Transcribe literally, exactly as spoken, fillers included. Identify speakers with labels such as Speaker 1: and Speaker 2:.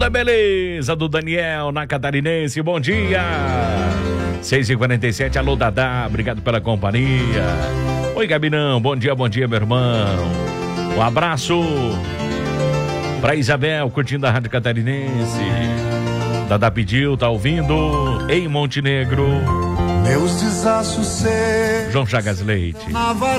Speaker 1: Toda beleza do Daniel na Catarinense, bom dia. seis e quarenta e sete, alô Dadá, obrigado pela companhia. Oi Gabinão, bom dia, bom dia meu irmão. Um abraço pra Isabel, curtindo a Rádio Catarinense. Dadá pediu, tá ouvindo em Montenegro.
Speaker 2: Meus desassos.
Speaker 1: João Chagas Leite.